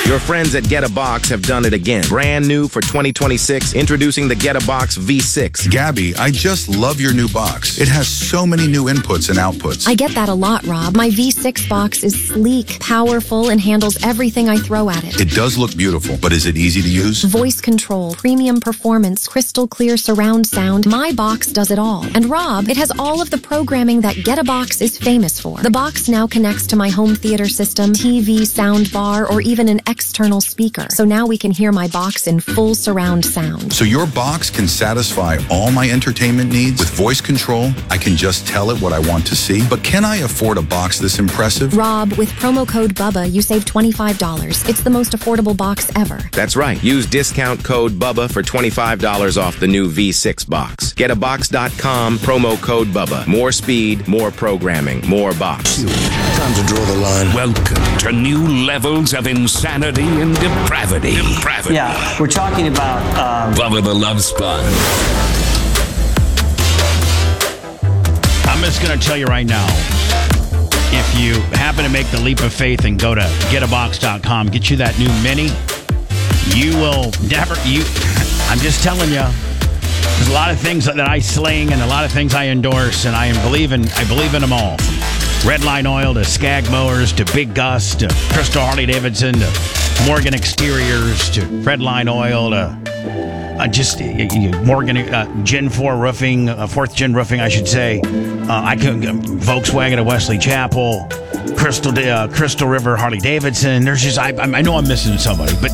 Your friends at Get a Box have done it again. Brand new for 2026, introducing the Get a Box V6. Gabby, I just love your new box. It has so many new inputs and outputs. I get that a lot, Rob. My V6 box is sleek, powerful, and handles everything I throw at it. It does look beautiful, but is it easy to use? Voice control, premium performance, crystal clear surround sound. My box does it all. And Rob, it has all of the programming that Get a Box is famous for. The box now connects to my home theater system, TV, sound bar, or even an external speaker. So now we can hear my box in full surround sound. So your box can satisfy all my entertainment needs? With voice control, I can just tell it what I want to see? But can I afford a box this impressive? Rob, with promo code BUBBA, you save $25. It's the most affordable box ever. That's right. Use discount code BUBBA for $25 off the new V6 box. GetAbox.com, promo code BUBBA. More speed, more programming, more box. Time to draw the line. Welcome to new levels of insanity and depravity. Yeah, we're talking about Bubba the Love Sponge. I'm just going to tell you right now, if you happen to make the leap of faith and go to getabox.com, get you that new Mini, you will never, I'm just telling you, there's a lot of things that I sling and a lot of things I endorse, and I believe in them all. Redline Oil to Skag Mowers to Big Gus to Crystal Harley Davidson to Morgan Exteriors to Redline Oil to Morgan Gen 4 Roofing, 4th Gen Roofing, I should say. Volkswagen of Wesley Chapel, Crystal River Harley Davidson. There's just I know I'm missing somebody, but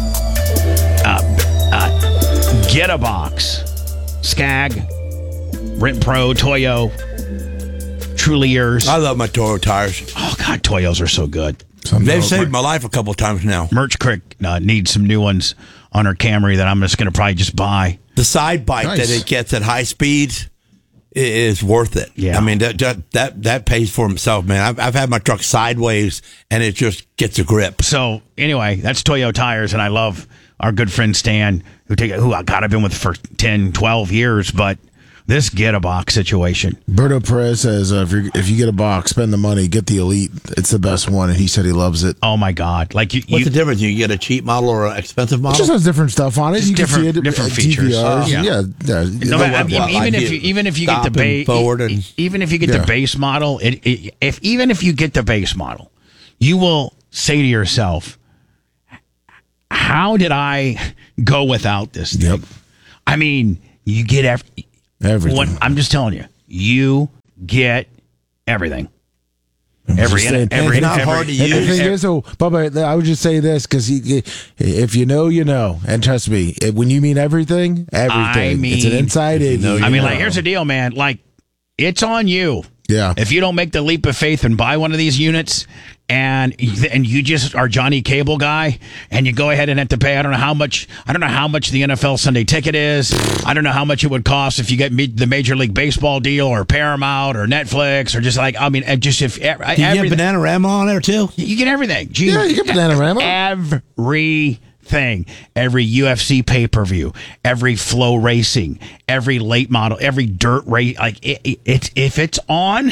Get a Box, Skag, Rent Pro, Toyo. Truly yours. I love my Toro tires. Oh, God, Toyos are so good. They've saved my life a couple of times now. Merch Crick needs some new ones on her Camry that I'm just going to probably just buy. The side bite that it gets at high speeds is worth it. Yeah. I mean, that pays for itself, man. I've had my truck sideways, and it just gets a grip. So, anyway, that's Toyo Tires, and I love our good friend Stan, who I've been with for 10, 12 years, but this Get a Box situation. Berto Perez says, if you get a box, spend the money, get the Elite. It's the best one, and he said he loves it. Oh, my God. What's the difference? You get a cheap model or an expensive model? It just has different stuff on it. Just you can see it, different features. Even if you get the base, even if you get the base model, even if you get the base model, you will say to yourself, how did I go without this thing? Yep. I mean, you get everything. I'm just telling you, you get everything. It's not hard to use. The thing is, Bubba, I would just say this because if you know, you know, and trust me, when you mean everything, it's an inside in. Here's the deal, man. Like, it's on you. Yeah. If you don't make the leap of faith and buy one of these units, and you just are Johnny Cable guy, and you go ahead and have to pay, I don't know how much the NFL Sunday ticket is. I don't know how much it would cost if you get the Major League Baseball deal or Paramount or Netflix or just like, I mean, just if you get Bananarama on there too? You get everything. Yeah, you get Bananarama. Everything, every UFC pay-per-view, every flow racing, every late model, every dirt race, like if it's on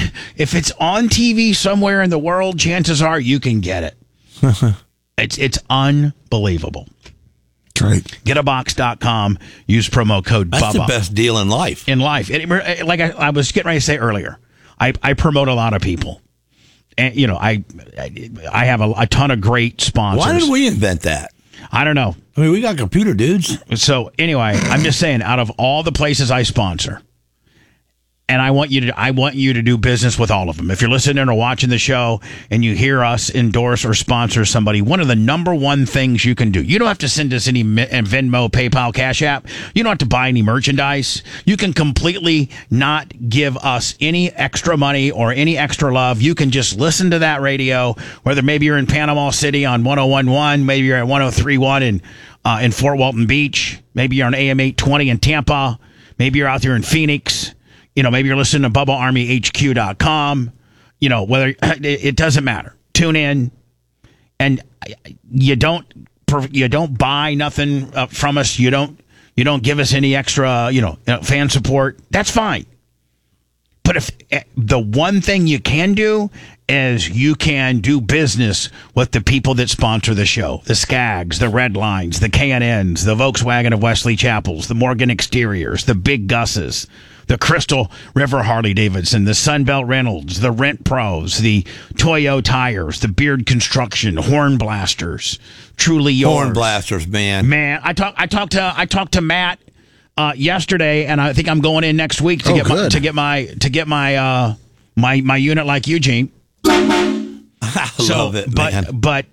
TV somewhere in the world, chances are you can get it. It's unbelievable. Right. Getabox.com. Use promo code BUBBA. That's the best deal in life. Like I was getting ready to say earlier, I promote a lot of people. And, I have a ton of great sponsors. Why did we invent that? I don't know. I mean, we got computer dudes. So anyway, I'm just saying, out of all the places I sponsor, and I want you to do business with all of them. If you're listening or watching the show and you hear us endorse or sponsor somebody, one of the number one things you can do, you don't have to send us any Venmo, PayPal, Cash App. You don't have to buy any merchandise. You can completely not give us any extra money or any extra love. You can just listen to that radio, whether maybe you're in Panama City on 101.1, maybe you're at 103.1 in Fort Walton Beach, maybe you're on AM 820 in Tampa, maybe you're out there in Phoenix. Maybe you're listening to BubbaArmyHQ.com. Whether it doesn't matter. Tune in, and you don't buy nothing from us. You don't give us any extra fan support. That's fine. But if the one thing you can do is you can do business with the people that sponsor the show. The Skags, the Red Lines, the K&Ns, the Volkswagen of Wesley Chapels, the Morgan Exteriors, the Big Gus's, the Crystal River Harley-Davidson, the Sunbelt Reynolds, the Rent Pros, the Toyo Tires, the Beard Construction, Horn Blasters, Truly Yours. Horn Blasters, man. Man, I talked to Matt yesterday, and I think I'm going in next week to get my unit like Eugene. I love it, man. But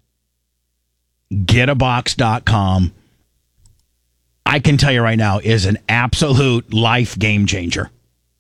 getabox.com, I can tell you right now, is an absolute life game changer.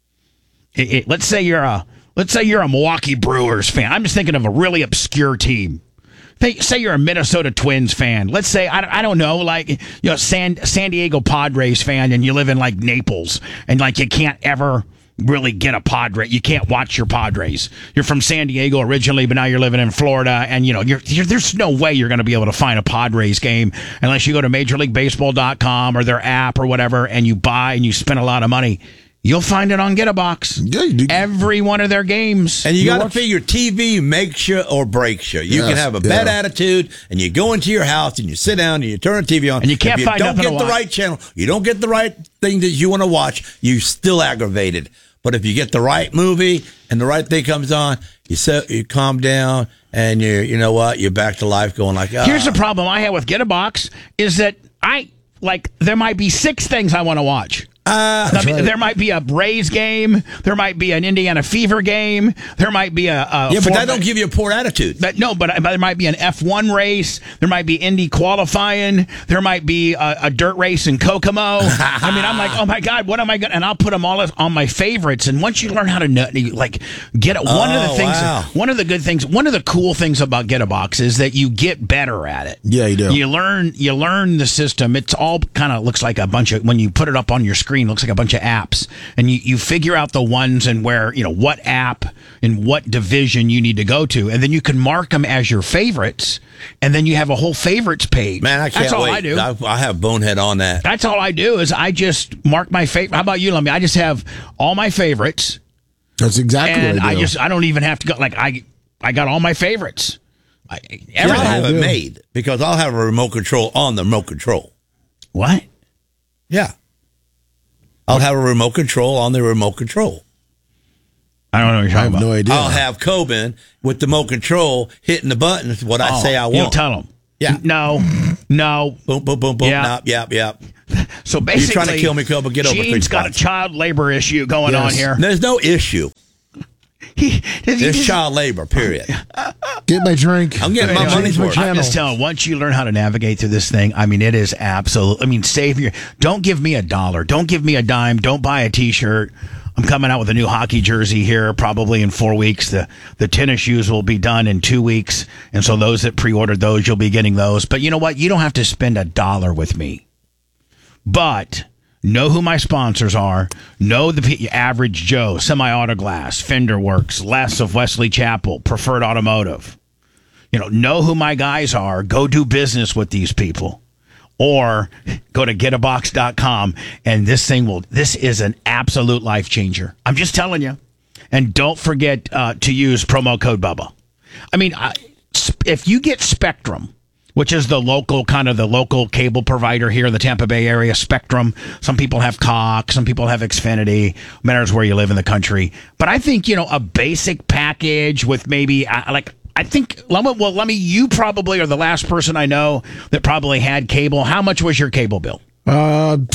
Let's say you're a Milwaukee Brewers fan. I'm just thinking of a really obscure team. Say you're a Minnesota Twins fan. Let's say I don't know, like San Diego Padres fan, and you live in like Naples, and like you can't ever really get a Padre. You can't watch your Padres. You're from San Diego originally, but now you're living in Florida, and there's no way you're going to be able to find a Padres game unless you go to MajorLeagueBaseball.com or their app or whatever, and you buy and you spend a lot of money. You'll find it on GetAbox. Yeah, every one of their games. And you got to figure TV makes you or breaks you. You can have a bad attitude, and you go into your house and you sit down and you turn the TV on, and you can't find nothing to watch. You don't get the right channel. You don't get the right thing that you want to watch. You're still aggravated. But if you get the right movie and the right thing comes on, you calm down and you're back to life going like, Here's the problem I have with GetAbox is that there might be 6 things I want to watch. There might be a Rays game. There might be an Indiana Fever game. There might be but that don't give you a poor attitude. But there might be an F1 race. There might be Indy qualifying. There might be a dirt race in Kokomo. I mean, I'm like, oh my God, what am I going? And I'll put them all on my favorites. And once you learn how to get it, one of the good things, one of the cool things about GetAbox is that you get better at it. Yeah, you do. You learn the system. It's all kind of looks like a bunch of, when you put it up on your screen, looks like a bunch of apps, and you figure out the ones and where, what app and what division you need to go to, and then you can mark them as your favorites, and then you have a whole favorites page. Man, I can't That's all wait. I do. I have Bonehead on that. That's all I do is I just mark my favorite. How about you, Lemmy? I just have all my favorites. That's exactly and what I do. I don't even have to go, I got all my favorites. Everything. I have it made because I'll have a remote control on the remote control. What? Yeah. I'll have a remote control on the remote control. I don't know what you're talking about. I have no idea. I'll have Coben with the remote control hitting the buttons, what I say I want. You'll tell him. Yeah. No. Boom, boom, boom, boom. Yeah. Yep. So basically, you're trying to kill me, Coben. Get over it. Gene's got a child labor issue going on here. There's no issue. There's child labor, period. Get my drink. I'm getting my money's worth. I'm just telling, once you learn how to navigate through this thing, I mean, it is don't give me $1. Don't give me a dime. Don't buy a T-shirt. I'm coming out with a new hockey jersey here probably in 4 weeks. The tennis shoes will be done in 2 weeks. And so those that pre-ordered those, you'll be getting those. But you know what? You don't have to spend $1 with me. But know who my sponsors are. Know the average Joe, Semi-Auto Glass, Fender Works, Les of Wesley Chapel, Preferred Automotive. Know who my guys are. Go do business with these people. Or go to getabox.com, and this is an absolute life changer. I'm just telling you. And don't forget to use promo code Bubba. I mean, if you get Spectrum, which is the local cable provider here in the Tampa Bay area, Spectrum. Some people have Cox, some people have Xfinity. Matters where you live in the country. But I think, a basic package with maybe, Lemmy, you probably are the last person I know that probably had cable. How much was your cable bill? 200?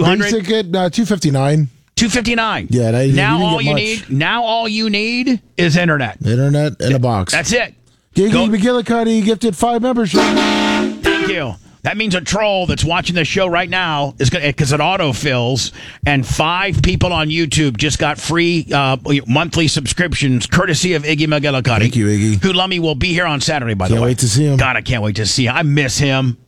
$259. $259. Yeah. Now all you need is internet. Internet and a box. That's it. Gigi McGillicuddy gifted 5 memberships. Thank you. That means a troll that's watching this show right now is going because it autofills, and 5 people on YouTube just got free monthly subscriptions courtesy of Iggy McGillicuddy. Thank you, Iggy. Who Lummy will be here on Saturday, by the way. Can't wait to see him. God, I can't wait to see him. I miss him.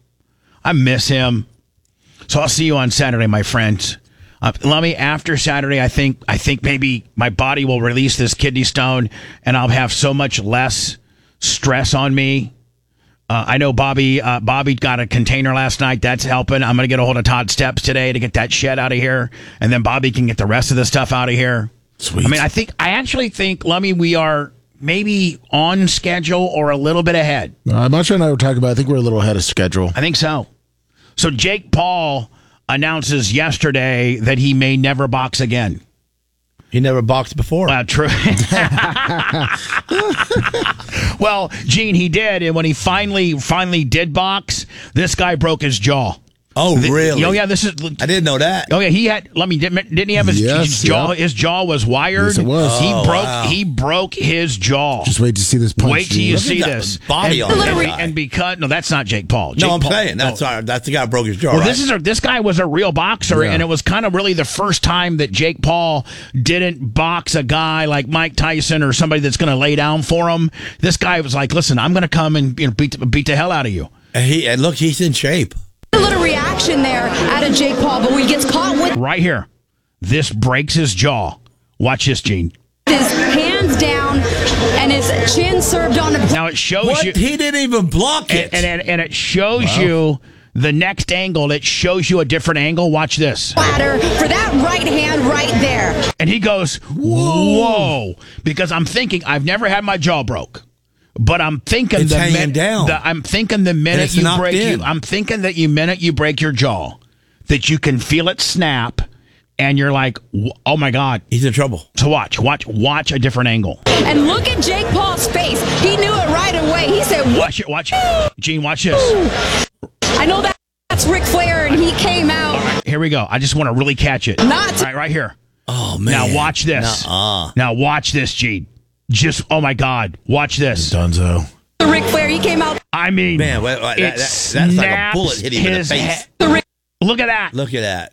So I'll see you on Saturday, my friends. Lummy, after Saturday, I think maybe my body will release this kidney stone, and I'll have so much less stress on me. I know Bobby got a container last night. That's helping. I'm going to get a hold of Todd Steps today to get that shed out of here, and then Bobby can get the rest of the stuff out of here. Sweet. I actually think, Lummy, we are maybe on schedule or a little bit ahead. Macho and I were talking about, I think we're a little ahead of schedule. I think so. So Jake Paul announces yesterday that he may never box again. He never boxed before. True. Well, Gene, he did, and when he finally did box, this guy broke his jaw. Oh, really? Oh, yeah. This is. I didn't know that. Oh, yeah. He had. Didn't he have his jaw? Yeah. His jaw was wired. Yes, it was. He broke his jaw. Just wait to see this punch. Wait till you Look see at that this body on that guy. and because no, that's not Jake Paul. No, I'm Paul, saying that's the guy who broke his jaw. Well, right? this guy was a real boxer, and it was kind of really the first time that Jake Paul didn't box a guy like Mike Tyson or somebody that's going to lay down for him. This guy was like, "Listen, I'm going to come and beat the hell out of you." And look, he's in shape. A little reaction there out of Jake Paul, but when he gets caught with Right here, this breaks his jaw. Watch this, Gene. his hands down and his chin served on the Now it shows you. He didn't even block it. And it shows you the next angle. It shows you a different angle. Watch this. platter for that right hand right there. And he goes, whoa. Because I'm thinking, I've never had my jaw broke. But I'm thinking It's hanging down. I'm thinking the minute it's you knocked break in. I'm thinking that minute you break your jaw, that you can feel it snap, and you're like, oh my God. He's in trouble. So watch a different angle. And look at Jake Paul's face. He knew it right away. He said, "What?" Watch. Gene, watch this. I know that's Ric Flair, and he came out. All right, here we go. I just want to really catch it. Not- right here. Oh, man. Now watch this. Nuh-uh. Now watch this, Gene. Just, oh my God. Watch this. Dunzo. Ric Flair, he came out. I mean, Man, that's like a bullet hitting him in the face. Look at that. Look at that.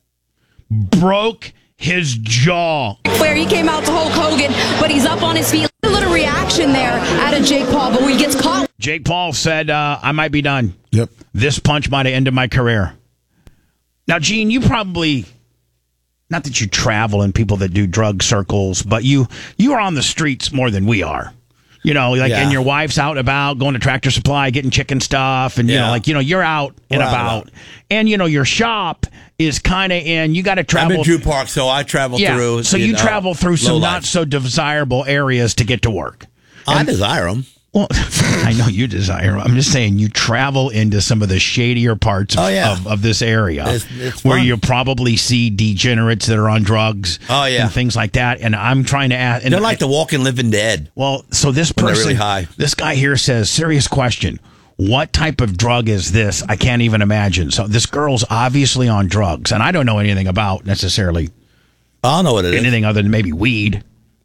Broke his jaw. Ric Flair, he came out to Hulk Hogan, but he's up on his feet. A little reaction there out of Jake Paul, but when he gets caught. Jake Paul said, I might be done. Yep. This punch might have ended my career. Now, Gene, you probably, not that you travel in people that do drug circles, but you are on the streets more than we are. You know, like, and your wife's out and about, going to Tractor Supply, getting chicken stuff, and, you're out and about. And, your shop is kind of in, you got to travel. I'm in Drew Park, so I travel through. So you travel through some not so desirable areas to get to work. I desire them. Well, I know you desire them. I'm just saying you travel into some of the shadier parts of this area it's where fun. you probably see degenerates that are on drugs and things like that. And I'm trying to ask. They're like the walking living dead. Well, so this They're person, really high. this guy here says, serious question. What type of drug is this? I can't even imagine. So this girl's obviously on drugs, and I don't know anything about necessarily I don't know what it is. anything other than maybe weed.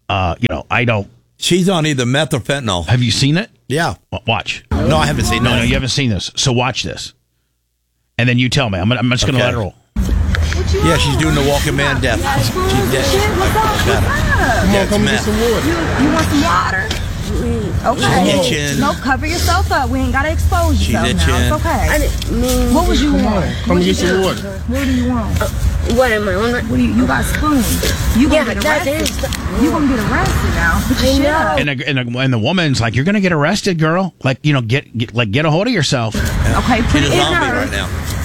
I don't. She's on either meth or fentanyl. Have you seen it? Yeah. Watch. No, I haven't seen No, that. you haven't seen this. So watch this. And then you tell me. I'm just going to let her roll. Yeah, she's doing the walking man death. She's dead. What's up? Yeah, it's meth. You want some water? Okay. She's itching. No, cover yourself up. We ain't gotta expose She's yourself itching. now. It's okay. What was you want? Come get some water. What do you want? What am I on? What do you got spoons? You gonna get arrested? You gonna get arrested now? Put your shit up. And the woman's like, "You're going to get arrested, girl. Like, get a hold of yourself." Okay, put She's it a in zombie her. right now.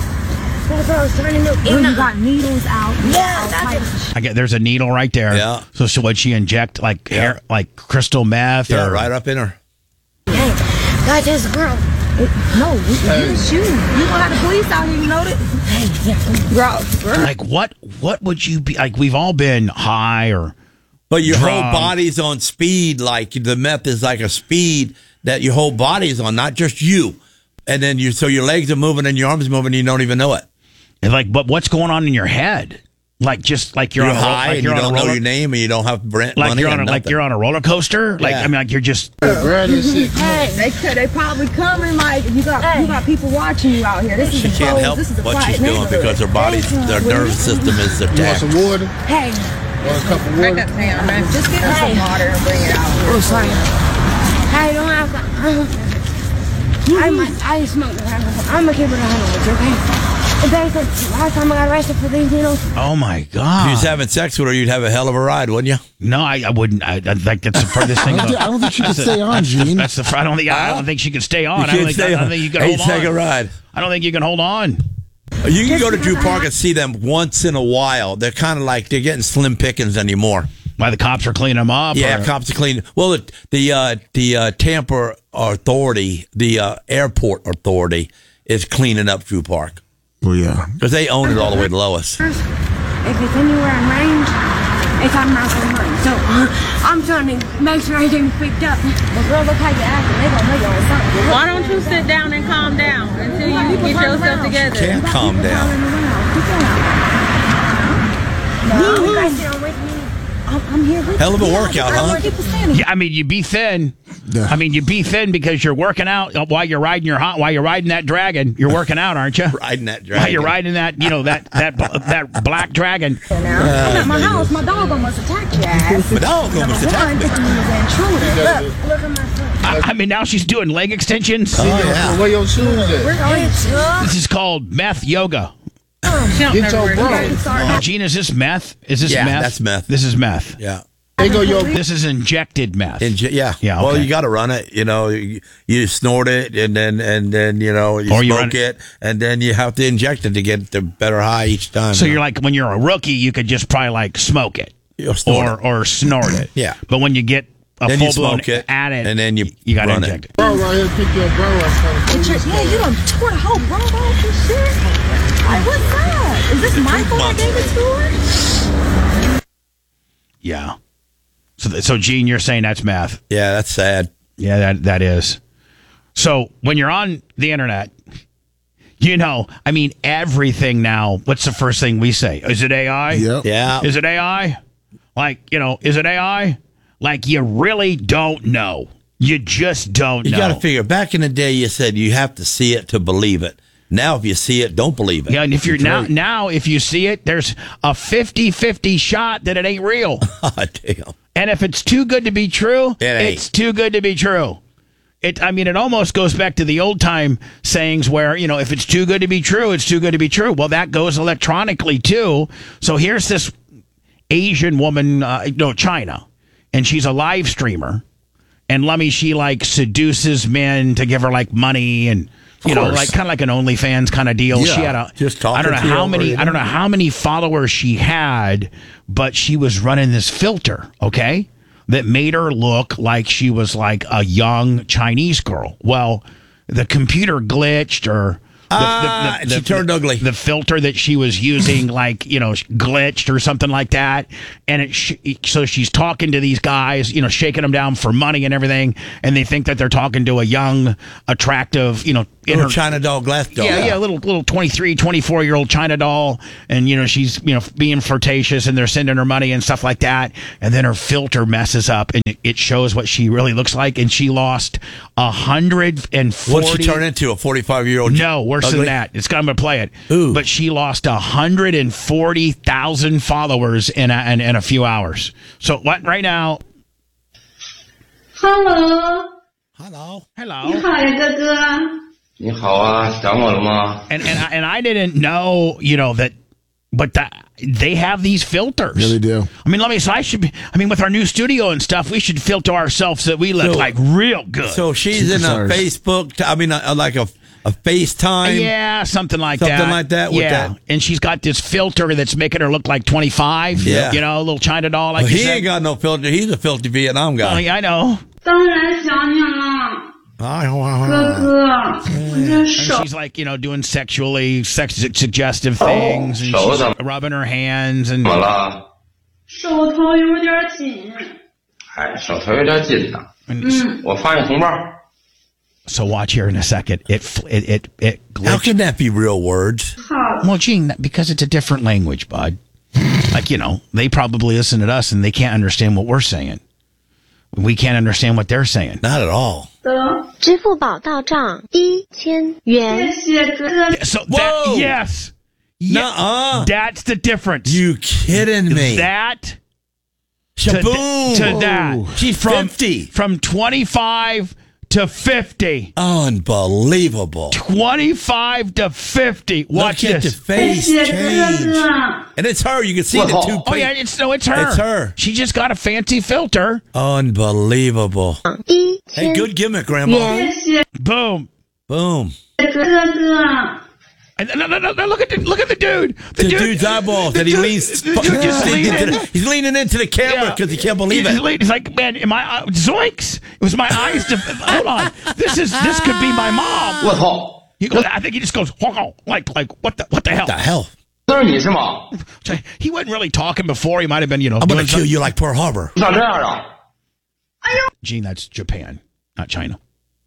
When you got needles out. Yeah, there's a needle right there. Yeah. So would she inject hair, like crystal meth? Yeah, or right up in her. That's this girl. No, it's you. You gonna have the police out here, you know that? Girl. Like, what would you be like? We've all been high or. But your whole drunk. body's on speed. Like the meth is like a speed that your whole body's on, not just you. And then so your legs are moving and your arms are moving, and you don't even know it. And but what's going on in your head? Like, just like you're on high and you don't know your name and you don't have rent like money. you're on a roller coaster. Like, Yeah. I mean, like you're just. They probably coming like you got people watching you out here. This is She a can't closed- help this is a what quiet she's doing neighborhood. because her body's, their nervous system is You want attacked. some water? Hey, Want a cup of water? just get us some water and bring it out. Oh, sorry. I don't have. I smoke. I'm gonna keep it 100 with you, okay? And basically, last time I got arrested for these needles. Oh my If God! you was having sex with her, you'd have a hell of a ride, wouldn't you? No, I wouldn't. I like that's the furthest thing. I don't think she can stay on, Gene. That's the. I don't think she can stay on. You can't stay I don't on. think you can Hey, hold take on. a ride. I don't think you can hold on. You can go to Drew Park and see them once in a while. They're kind of like, they're getting slim pickings anymore. Why the cops are cleaning them up? Yeah, or? cops are cleaning. Well, the Tampa Authority, the airport authority, is cleaning up Drew Park. Well, yeah. Because they own it all the way to Lois. If it's anywhere in range, it's automatically mine. So I'm trying to make sure everything's picked up. Well, girl, look how you acting. They gonna know you're on something. Why don't you sit down and calm down until you get yourself together? Can't calm down. No, you guys sit with me. I'm here with you. Hell of a workout, huh? Yeah, I mean, you be thin. Yeah. I mean, you be thin because you're working out while you're riding while you're riding that dragon. You're working out, aren't you? Riding that dragon. While you're riding that, that black dragon. I'm at my house. My dog almost attacked your ass. My dog almost attacked me. Look at my foot. I mean, now she's doing leg extensions. Oh, yeah. Where your shoes at? This is called meth yoga. Get your bro. Gene, is this meth? Is this Yeah, meth? that's meth. This is meth. Yeah. They go your. This is injected meth. Yeah. Yeah, Well, okay. you got to run it. You know, you snort it, and then you know you Or you smoke it, and then you have to inject it to get the better high each time. So you're like, when you're a rookie, you could just probably like smoke it You'll snort or snort it. Yeah. But when you get a Then you full blown smoke it, at it, and then you got to run it. inject it. Bro, right here, pick your bro up. Yeah, you done tore the whole bro off and shit. Like, what's that? Is this Michael I gave it to her? Yeah. So Gene, you're saying that's math. Yeah, that's sad. Yeah, that is. So when you're on the internet, you know, I mean, everything now, what's the first thing we say? Is it AI? Yep. Yeah. Is it AI? Like, you know, is it AI? Like, you really don't know. You just don't You know. got to figure. Back in the day, you said you have to see it to believe it. Now, if you see it, don't believe it. Yeah, and if you're now, if you see it, there's a 50-50 shot that it ain't real. God damn. And if it's too good to be true, ain't. it's too good to be true. It almost goes back to the old time sayings where, you know, if it's too good to be true, it's too good to be true. Well, that goes electronically too. So here's this Asian woman, China, and she's a live streamer. And Lummy, she like seduces men to give her like money and, you know, like kind of like an OnlyFans kind of deal. Yeah, She had just I don't know talking to how you many, over I don't know how many followers she had, but she was running this filter, okay, that made her look like she was like a young Chinese girl. Well, the computer glitched or she turned ugly. The filter that she was using, like, you know, glitched or something like that. And so she's talking to these guys, you know, shaking them down for money and everything. And they think that they're talking to a young, attractive, you know, Little China doll, glass doll. Yeah, little 23, 24-year-old China doll. And, you know, she's, you know, being flirtatious and they're sending her money and stuff like that. And then her filter messes up and it shows what she really looks like. And she lost 140. What'd she turn into? A 45-year-old? No, worse ugly? than that. I'm going to play it. Ooh. But she lost 140,000 followers in a few hours. So what right now? Hello. Hello. 你好呀，哥哥。 你好啊，想我了吗？ And I didn't know, you know, that, but they have these filters. Yeah, they do. I mean, with our new studio and stuff, we should filter ourselves so that we look like real good. So she's in a Facebook, like a FaceTime. Yeah, something like that. Something like that with yeah. that. And she's got this filter that's making her look like 25. Yeah. You know, a little China doll like Well, you he said. ain't got no filter. He's a filthy Vietnam guy. Oh, yeah, I know. 当然想你了，哥哥，我这 And 手 she's like, you know, doing suggestive things. And she's rubbing her hands. And 怎么了？ 手头有点紧。 哎，手头有点紧呐。我发你红包。 So watch here in a second. It How can that be real words? Well, Gene, because it's a different language, bud. Like, you know, they probably listen to us and they can't understand what we're saying. We can't understand what they're saying. Not at all. 支付宝到账1000元。谢谢哥哥。 So Whoa! yes. Nuh-uh. That's the difference. You kidding me? That Shaboom. to that. She's 50. From 25 to 50. Unbelievable. 25 to 50. Watch Look at this. the face change. And it's her. You can see the two. Oh, yeah, it's her. It's her. She just got a fancy filter. Unbelievable. Hey, good gimmick, Grandma. Boom. Boom. 哥哥， And no, look at the dude. The dude's eyeballs that he leans. He's leaning into the camera because he can't believe it. He's like, man, zoinks! It was my eyes. Hold on, this could be my mom. 我操！ He goes. I think he just goes, like what the hell? What the hell? 这是你是吗？ He wasn't really talking before. He might have been, I'm gonna kill you like Pearl Harbor. 咋这样啊？ Gene, that's Japan, not China.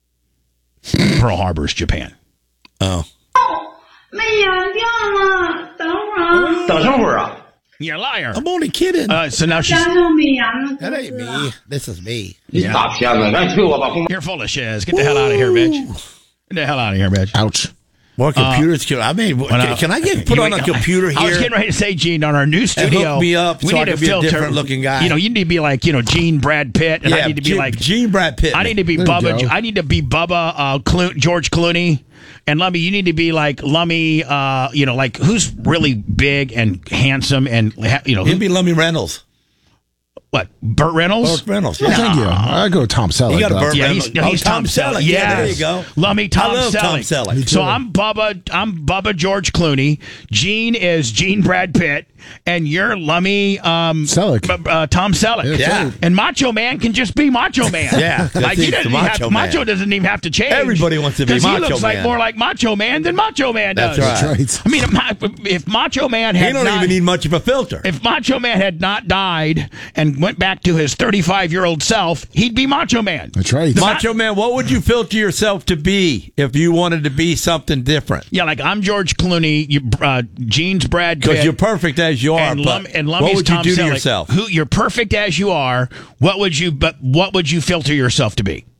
Pearl Harbor is Japan. Oh. 没眼掉了，等会儿。 等什么会儿啊？ You're a liar. I'm only kidding. So now she's. 家就没眼了。 That ain't me. This is me. 你大骗子！赶紧退我把红包。 You're full of shiz. Get the hell out of here, bitch. Get the hell out of here, bitch. Ouch. More computers. Can I get put on a computer here? I was getting ready to say, Gene, on our new studio. Hook me up we so need I can to be filter. a different looking guy. You need to be like, Gene Brad Pitt, and I need to be like Gene Brad Pitt. I need to be Bubba. I need to be Bubba George Clooney. And Lummy, you need to be like Lummy, like who's really big and handsome and, He'd be Lummy Reynolds. What, Burt Reynolds? Burt Reynolds. Oh, thank you. I go Tom Selleck. You got a Burt Yeah, Reynolds. he's Tom Selleck. Yeah, there you go. Lummy Tom I love Selleck. Tom Selleck. So I'm Bubba George Clooney. Gene is Gene Brad Pitt. And you're Lummy Selleck. Tom Selleck. Yeah. And Macho Man can just be Macho Man. Yeah. Like Macho doesn't even have to change. Everybody wants to be Macho Man. Because he looks like more like Macho Man than Macho Man does. That's right. I mean, if Macho Man had he don't even need much of a filter. If Macho Man had not died and went back to his 35-year-old self, he'd be Macho Man. That's right. Macho Man, what would you filter yourself to be if you wanted to be something different? Yeah, like I'm George Clooney, Gene's Brad Pitt. Because you're perfect as you are, and what would Tom you do Selleck, to yourself? You're perfect as you are. What would you filter yourself to be?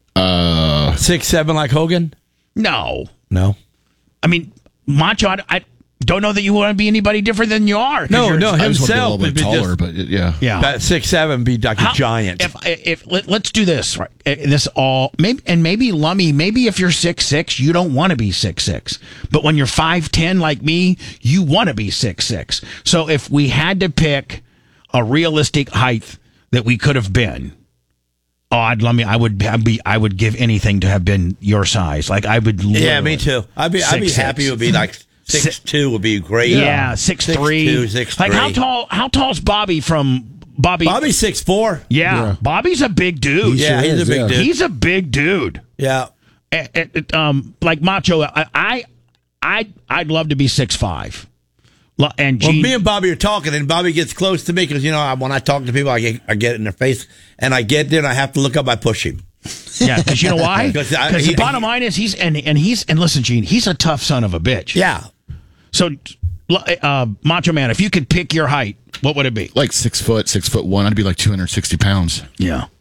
6'7" like Hogan? No. I mean, Macho. I don't know that you want to be anybody different than you are. No, himself. I just want to be a little bit taller, but yeah. That 6'7" be like a giant. Let's do this. Right. This all maybe Lummy. Maybe if you're 6'6", you don't want to be 6'6". But when you're 5'10" like me, you want to be 6'6". So if we had to pick a realistic height that we could have been, I would give anything to have been your size. Like I would. Yeah, me too. I'd be happy. It would be like 6'2" would be great. Yeah, 6'3". 6'3". Like how tall's Bobby from Bobby? Bobby's 6'4". Yeah, Bobby's a big dude. He's a big dude. He's a big dude. Yeah. Like Macho, I'd love to be 6'5". And Gene, me and Bobby are talking, and Bobby gets close to me because when I talk to people, I get in their face, and I get there, and I have to look up. I push him. Yeah, because you know why? Because the bottom line is and listen, Gene, he's a tough son of a bitch. Yeah. So, Macho Man, if you could pick your height, what would it be? Like 6 foot, 6'1". I'd be like 260 pounds. Yeah.